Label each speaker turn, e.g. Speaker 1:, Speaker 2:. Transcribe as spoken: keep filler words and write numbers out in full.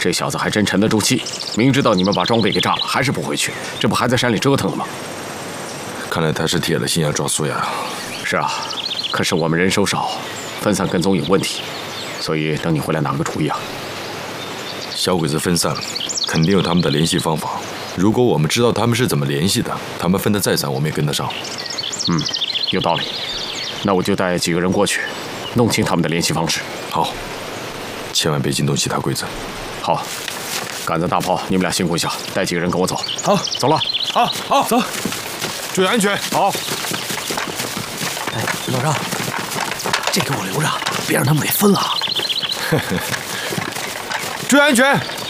Speaker 1: 这小子还真沉得住气，明知道你们把装备给炸了，还是不回去，这不还在山里折腾了吗？
Speaker 2: 看来他是铁了心要抓苏雅。
Speaker 1: 是啊，可是我们人手少，分散跟踪有问题，所以等你回来拿个主意啊。
Speaker 2: 小鬼子分散了，肯定有他们的联系方法。如果我们知道他们是怎么联系的，他们分得再散，我们也跟得上。
Speaker 1: 嗯，有道理。那我就带几个人过去，弄清他们的联系方式。
Speaker 2: 好，千万别惊动其他鬼子。
Speaker 1: 好，杆子、大炮，你们俩辛苦一下，带几个人跟我走。
Speaker 3: 好，
Speaker 1: 走了。
Speaker 3: 好，好，走，注意安全。
Speaker 1: 好。
Speaker 4: 哎，老张，这给我留着，别让他们给分了。
Speaker 3: 注意安全。